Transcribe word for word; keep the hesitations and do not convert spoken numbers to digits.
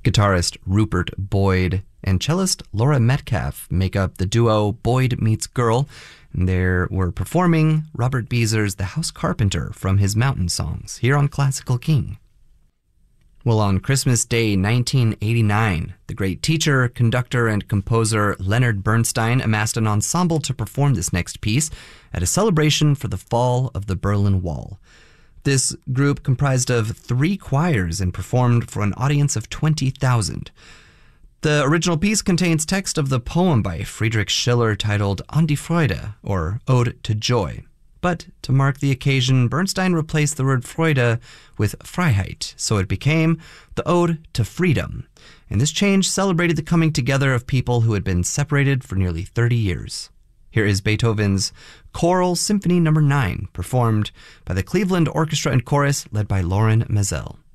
Guitarist Rupert Boyd and cellist Laura Metcalf make up the duo Boyd Meets Girl. And they were performing Robert Beezer's The House Carpenter from his Mountain Songs here on Classical King. Well, on Christmas Day nineteen eighty-nine, the great teacher, conductor, and composer Leonard Bernstein amassed an ensemble to perform this next piece at a celebration for the fall of the Berlin Wall. This group comprised of three choirs and performed for an audience of twenty thousand. The original piece contains text of the poem by Friedrich Schiller titled An die Freude, or Ode to Joy. But to mark the occasion, Bernstein replaced the word Freude with Freiheit, so it became the Ode to Freedom. And this change celebrated the coming together of people who had been separated for nearly thirty years. Here is Beethoven's Choral Symphony Number nine, performed by the Cleveland Orchestra and Chorus, led by Loren Maisel.